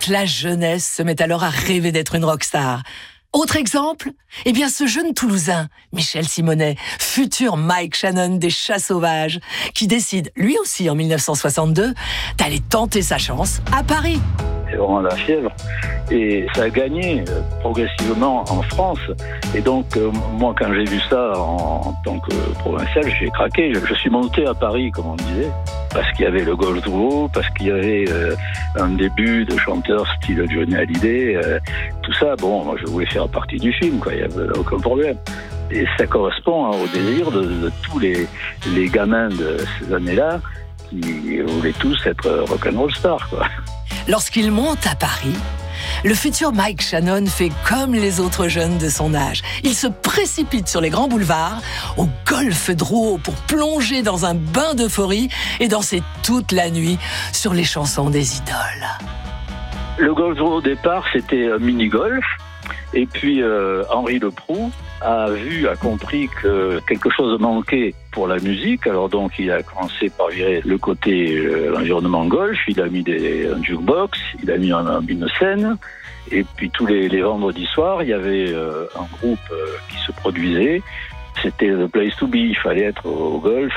Toute la jeunesse se met alors à rêver d'être une rockstar. Autre exemple, eh bien ce jeune Toulousain, Michel Simonet, futur Mike Shannon des Chats Sauvages, qui décide, lui aussi en 1962, d'aller tenter sa chance à Paris. C'est vraiment la fièvre. Et ça a gagné progressivement en France. Et donc, moi, quand j'ai vu ça en tant que provincial, j'ai craqué. Je suis monté à Paris, comme on disait, parce qu'il y avait le Golf Duo, parce qu'il y avait un début de chanteur style Johnny Hallyday. Tout ça, bon, moi, je voulais faire partie du film, quoi. Il n'y avait aucun problème. Et ça correspond au désir de tous les gamins de ces années-là qui voulaient tous être rock'n'roll stars, quoi. Lorsqu'il monte à Paris, le futur Mike Shannon fait comme les autres jeunes de son âge. Il se précipite sur les grands boulevards, au Golf Drouot, pour plonger dans un bain d'euphorie et danser toute la nuit sur les chansons des idoles. Le Golf Drouot, au départ, c'était un mini-golf. Et puis, Henri Leproux a compris que quelque chose manquait pour la musique. Alors donc, il a commencé par virer le côté l'environnement golf. Il a mis un jukebox, il a mis une scène. Et puis tous les vendredis soirs, il y avait un groupe qui se produisait. C'était the place to be. Il fallait être au golf,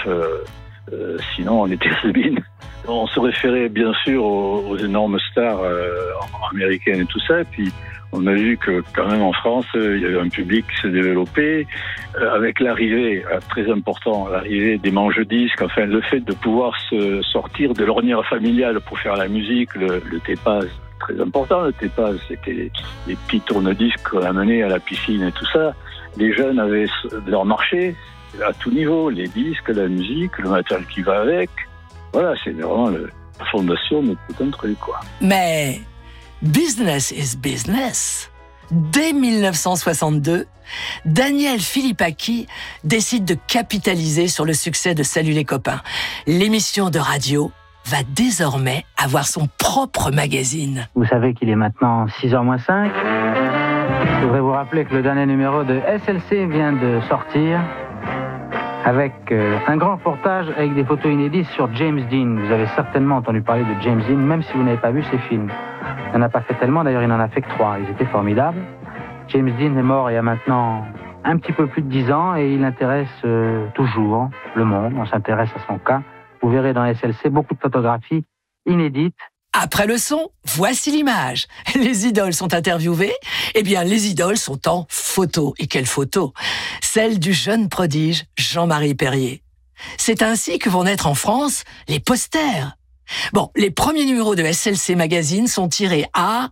sinon on était has-been. On se référait bien sûr aux énormes stars américaines et tout ça. Et puis on a vu que quand même en France, il y avait un public qui se développait avec l'arrivée, très important, l'arrivée des manches-disques, enfin le fait de pouvoir se sortir de l'ornière familiale pour faire la musique, le Tépaz, très important. Le Tépaz, c'était les petits tourne-disques qu'on amenait à la piscine et tout ça. Les jeunes avaient leur marché à tout niveau, les disques, la musique, le matériel qui va avec. Voilà, c'est vraiment la fondation de tout un truc, quoi. Mais business is business. Dès 1962, Daniel Philippaki décide de capitaliser sur le succès de Salut les copains. L'émission de radio va désormais avoir son propre magazine. Vous savez qu'il est maintenant 6h moins 5. Je voudrais vous rappeler que le dernier numéro de SLC vient de sortir avec un grand reportage avec des photos inédites sur James Dean. Vous avez certainement entendu parler de James Dean, même si vous n'avez pas vu ses films. Il n'en a pas fait tellement, d'ailleurs il n'en a fait que 3. Ils étaient formidables. James Dean est mort il y a maintenant un petit peu plus de 10 ans et il intéresse toujours le monde. On s'intéresse à son cas. Vous verrez dans SLC beaucoup de photographies inédites. Après le son, voici l'image. Les idoles sont interviewées. Eh bien, les idoles sont en photo. Et quelle photo! Celle du jeune prodige Jean-Marie Perrier. C'est ainsi que vont naître en France les posters. Bon, les premiers numéros de SLC Magazine sont tirés à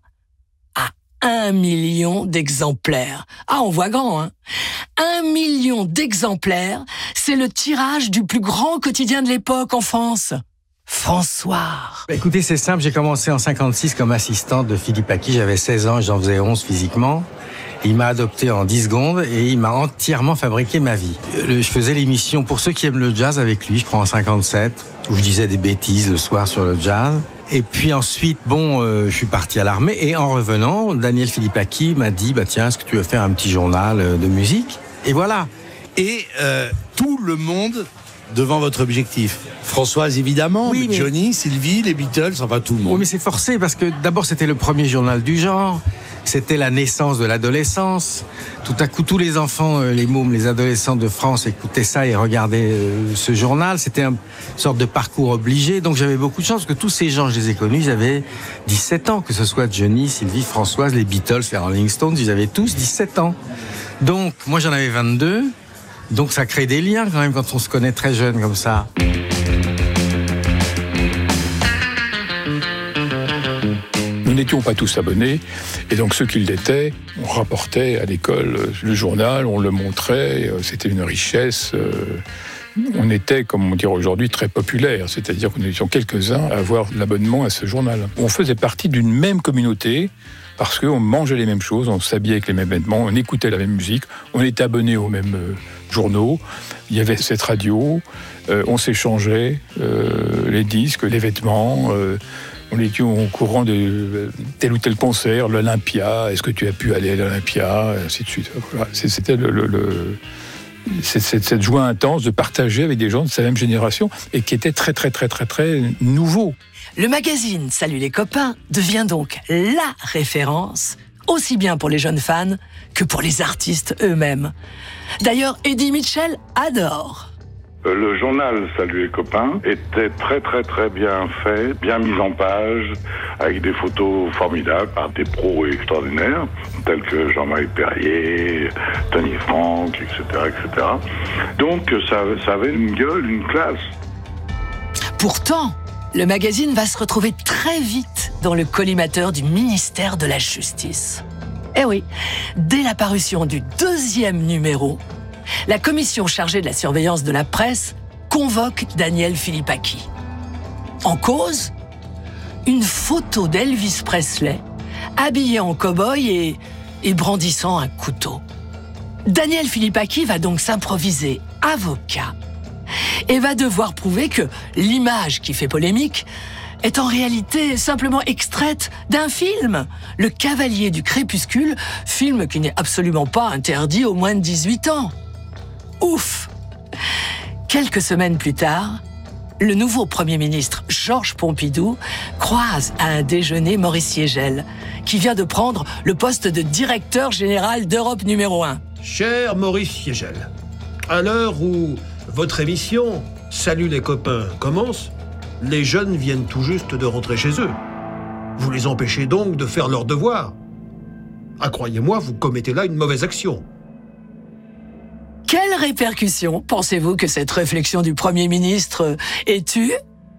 1 million d'exemplaires. Ah, on voit grand, hein? 1 million d'exemplaires, c'est le tirage du plus grand quotidien de l'époque en France. François. Écoutez, c'est simple, j'ai commencé en 56 comme assistante de Philippaki, j'avais 16 ans, j'en faisais 11 physiquement. Il m'a adopté en 10 secondes et il m'a entièrement fabriqué ma vie. Je faisais l'émission Pour ceux qui aiment le jazz avec lui, je crois en 57, où je disais des bêtises le soir sur le jazz. Et puis ensuite, je suis parti à l'armée et en revenant, Daniel Philippaki m'a dit, tiens, est-ce que tu veux faire un petit journal de musique? Et voilà. Et tout le monde devant votre objectif. Françoise, évidemment, oui, mais Johnny, Sylvie, les Beatles, enfin tout le monde. Oui, mais c'est forcé parce que d'abord, c'était le premier journal du genre. C'était la naissance de l'adolescence. Tout à coup, tous les enfants, les mômes, les adolescents de France écoutaient ça et regardaient ce journal. C'était une sorte de parcours obligé. Donc, j'avais beaucoup de chance parce que tous ces gens, je les ai connus, ils avaient 17 ans. Que ce soit Johnny, Sylvie, Françoise, les Beatles, les Rolling Stones, ils avaient tous 17 ans. Donc, moi, j'en avais 22. Donc, ça crée des liens quand même quand on se connaît très jeune comme ça. Nous n'étions pas tous abonnés, et donc ceux qui l'étaient, on rapportait à l'école le journal, on le montrait, c'était une richesse. On était, comme on dirait aujourd'hui, très populaire, c'est-à-dire que nous étions quelques-uns à avoir l'abonnement à ce journal. On faisait partie d'une même communauté, parce qu'on mangeait les mêmes choses, on s'habillait avec les mêmes vêtements, on écoutait la même musique, on était abonnés aux mêmes journaux, il y avait cette radio, on s'échangeait les disques, les vêtements, on était au courant de tel ou tel concert, l'Olympia, est-ce que tu as pu aller à l'Olympia, ainsi de suite. Voilà. C'était cette joie intense de partager avec des gens de sa même génération et qui était très, très, très, très, très nouveau. Le magazine Salut les copains devient donc la référence, aussi bien pour les jeunes fans que pour les artistes eux-mêmes. D'ailleurs, Eddie Mitchell adore. Le journal Salut les copains était très très très bien fait, bien mis en page, avec des photos formidables par des pros extraordinaires, tels que Jean-Marie Perrier, Tony Frank, etc., etc. Donc ça avait une gueule, une classe. Pourtant, le magazine va se retrouver très vite dans le collimateur du ministère de la Justice. Eh oui, dès la parution du 2e numéro, la commission chargée de la surveillance de la presse convoque Daniel Philippaki. En cause, une photo d'Elvis Presley, habillé en cow-boy et brandissant un couteau. Daniel Philippaki va donc s'improviser avocat et va devoir prouver que l'image qui fait polémique est en réalité simplement extraite d'un film, Le Cavalier du Crépuscule, film qui n'est absolument pas interdit aux moins de 18 ans. Ouf! Quelques semaines plus tard, le nouveau Premier ministre Georges Pompidou croise à un déjeuner Maurice Siegel, qui vient de prendre le poste de directeur général d'Europe numéro 1. Cher Maurice Siegel, à l'heure où votre émission « Salut les copains » commence, les jeunes viennent tout juste de rentrer chez eux. Vous les empêchez donc de faire leurs devoirs. Ah, croyez-moi, vous commettez là une mauvaise action. Quelle répercussion pensez-vous que cette réflexion du Premier ministre ait eue ?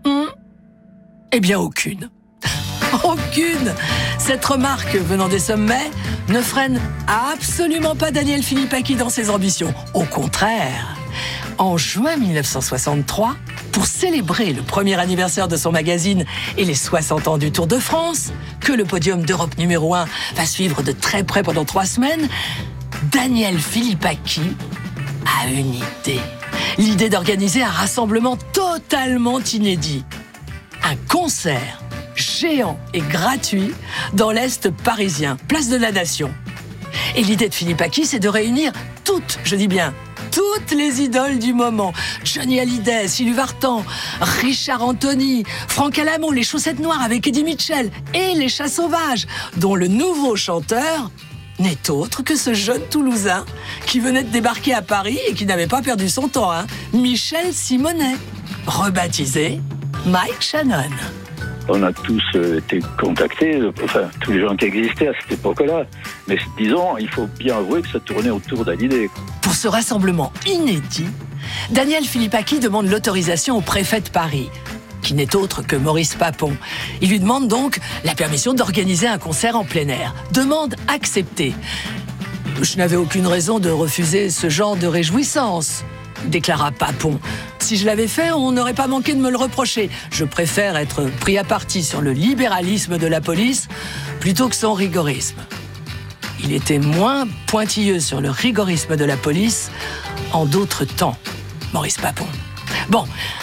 Eh bien, aucune. Aucune. Cette remarque venant des sommets ne freine absolument pas Daniel Philippaki dans ses ambitions. Au contraire, en juin 1963, pour célébrer le premier anniversaire de son magazine et les 60 ans du Tour de France, que le podium d'Europe numéro 1 va suivre de très près pendant 3 semaines, Daniel Philippaki a une idée. L'idée d'organiser un rassemblement totalement inédit. Un concert géant et gratuit dans l'Est parisien, place de la Nation. Et l'idée de Philippaki, c'est de réunir toutes, je dis bien, toutes les idoles du moment. Johnny Hallyday, Sylvie Vartan, Richard Anthony, Franck Alamon, les Chaussettes Noires avec Eddie Mitchell et les Chats Sauvages, dont le nouveau chanteur n'est autre que ce jeune Toulousain qui venait de débarquer à Paris et qui n'avait pas perdu son temps, Michel Simonet, rebaptisé Mike Shannon. On a tous été contactés, enfin tous les gens qui existaient à cette époque-là. Mais disons, il faut bien avouer que ça tournait autour d'Hallyday. Pour ce rassemblement inédit, Daniel Philippaki demande l'autorisation au préfet de Paris, qui n'est autre que Maurice Papon. Il lui demande donc la permission d'organiser un concert en plein air. Demande acceptée. Je n'avais aucune raison de refuser ce genre de réjouissance, déclara Papon. Si je l'avais fait, on n'aurait pas manqué de me le reprocher. Je préfère être pris à partie sur le libéralisme de la police plutôt que son rigorisme. Il était moins pointilleux sur le rigorisme de la police en d'autres temps, Maurice Papon. Bon,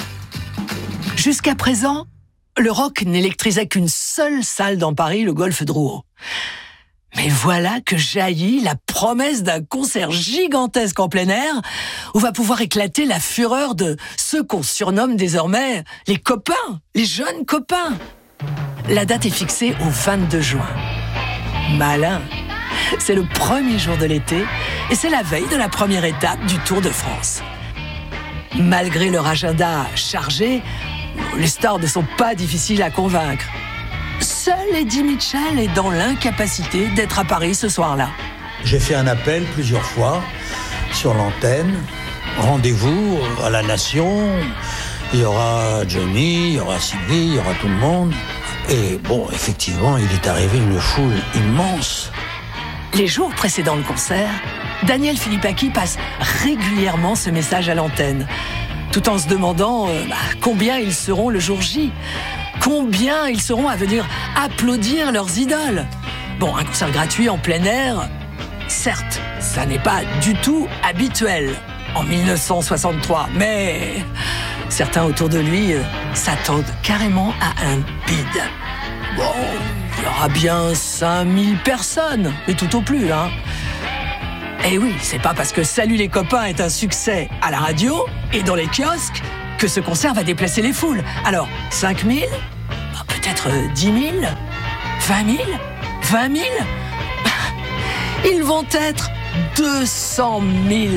jusqu'à présent, le rock n'électrisait qu'une seule salle dans Paris, le Golf Drouot. Mais voilà que jaillit la promesse d'un concert gigantesque en plein air où va pouvoir éclater la fureur de ceux qu'on surnomme désormais les copains, les jeunes copains. La date est fixée au 22 juin. Malin, c'est le premier jour de l'été et c'est la veille de la première étape du Tour de France. Malgré leur agenda chargé, les stars ne sont pas difficiles à convaincre. Seul Eddie Mitchell est dans l'incapacité d'être à Paris ce soir-là. J'ai fait un appel plusieurs fois sur l'antenne. Rendez-vous à la Nation. Il y aura Johnny, il y aura Sylvie, il y aura tout le monde. Et bon, effectivement, il est arrivé une foule immense. Les jours précédant le concert, Daniel Philippaki passe régulièrement ce message à l'antenne, tout en se demandant combien ils seront le jour J. Combien ils seront à venir applaudir leurs idoles. Bon, un concert gratuit en plein air, certes, ça n'est pas du tout habituel en 1963, mais certains autour de lui s'attendent carrément à un bide. Bon, il y aura bien 5000 personnes, mais tout au plus, Et oui, c'est pas parce que Salut les copains est un succès à la radio et dans les kiosques que ce concert va déplacer les foules. Alors, 5 000 ? Peut-être 10 000 ? 20 000 ? 20 000 ? Ils vont être 200 000.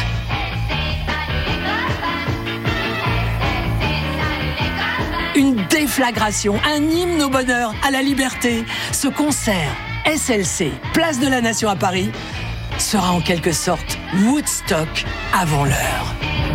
Une déflagration, un hymne au bonheur, à la liberté. Ce concert, SLC, Place de la Nation à Paris, sera en quelque sorte Woodstock avant l'heure.